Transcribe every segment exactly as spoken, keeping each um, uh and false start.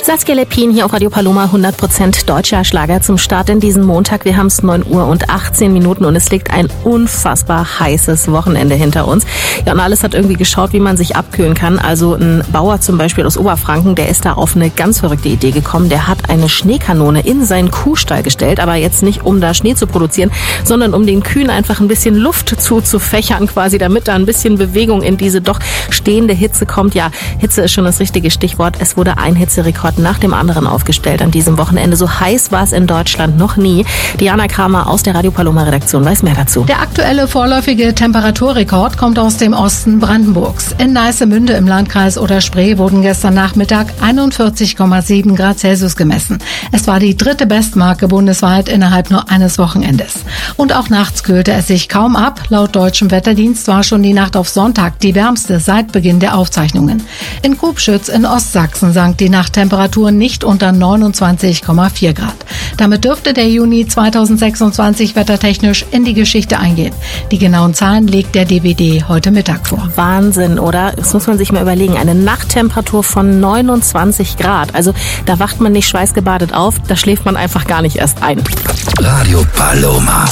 Saskia Lepin hier auf Radio Paloma, hundert Prozent deutscher Schlager zum Start in diesen Montag. Wir haben es neun Uhr und achtzehn Minuten und es liegt ein unfassbar heißes Wochenende hinter uns. Ja, und alles hat irgendwie geschaut, wie man sich abkühlen kann. Also ein Bauer zum Beispiel aus Oberfranken, der ist da auf eine ganz verrückte Idee gekommen. Der hat eine Schneekanone in seinen Kuhstall gestellt, aber jetzt nicht, um da Schnee zu produzieren, sondern um den Kühen einfach ein bisschen Luft zuzufächern quasi, damit da ein bisschen Bewegung in diese doch stehende Hitze kommt. Ja, Hitze ist schon das richtige Stichwort. Es wurde ein Hitzerekord nach dem anderen aufgestellt an diesem Wochenende. So heiß war es in Deutschland noch nie. Diana Kramer aus der Radio Paloma Redaktion weiß mehr dazu. Der aktuelle vorläufige Temperaturrekord kommt aus dem Osten Brandenburgs. In Neissemünde im Landkreis Oder-Spree wurden gestern Nachmittag einundvierzig Komma sieben Grad Celsius gemessen. Es war die dritte Bestmarke bundesweit innerhalb nur eines Wochenendes. Und auch nachts kühlte es sich kaum ab. Laut deutschem Wetterdienst war schon die Nacht auf Sonntag die wärmste seit Beginn der Aufzeichnungen. In Kubschütz in Ostsachsen sank die Nachttemperatur nicht unter neunundzwanzig Komma vier Grad. Damit dürfte der Juni zweitausendsechsundzwanzig wettertechnisch in die Geschichte eingehen. Die genauen Zahlen legt der D W D heute Mittag vor. Wahnsinn, oder? Das muss man sich mal überlegen. Eine Nachttemperatur von neunundzwanzig Grad. Also da wacht man nicht schweißgebadet auf, da schläft man einfach gar nicht erst ein. Radio Paloma.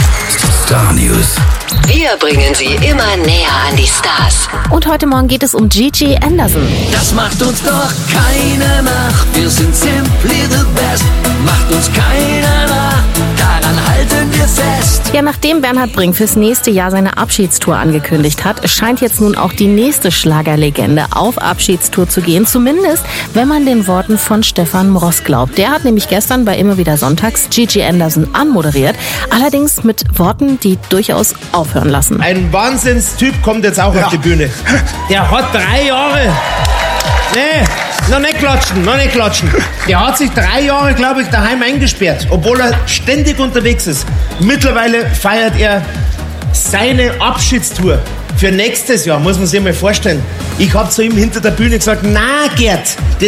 Star News. Wir bringen sie immer näher an die Stars. Und heute Morgen geht es um Gigi Anderson. Das macht uns doch keiner nach. Wir sind simply the best. Macht uns keiner nach. Daran halten wir fest. Ja, nachdem Bernhard Brink fürs nächste Jahr seine Abschiedstour angekündigt hat, scheint jetzt nun auch die nächste Schlagerlegende auf Abschiedstour zu gehen. Zumindest, wenn man den Worten von Stefan Mross glaubt. Der hat nämlich gestern bei Immer wieder Sonntags Gigi Anderson anmoderiert. Allerdings mit Worten, die durchaus aufhören lassen. Ein Wahnsinnstyp kommt jetzt auch ja. auf die Bühne. Der hat drei Jahre... Nee, noch nicht klatschen, noch nicht klatschen. Der hat sich drei Jahre, glaube ich, daheim eingesperrt, obwohl er ständig unterwegs ist. Mittlerweile feiert er seine Abschiedstour für nächstes Jahr, muss man sich mal vorstellen. Ich habe zu ihm hinter der Bühne gesagt, na Gerd,